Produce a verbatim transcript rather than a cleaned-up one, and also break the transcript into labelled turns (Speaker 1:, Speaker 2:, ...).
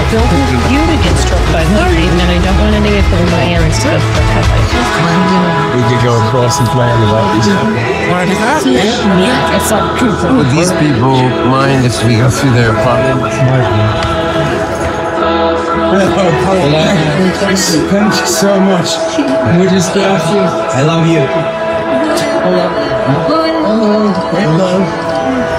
Speaker 1: don't want you to get struck by lightning, and I don't want any of my parents to get struck by lightning.
Speaker 2: We could go across and play on the light.
Speaker 1: Yeah, it's like
Speaker 3: Would these people mind if we go through their apartment?
Speaker 2: Thank you so much. We just got you.
Speaker 4: I love you.
Speaker 1: Hello. Hello. Hello.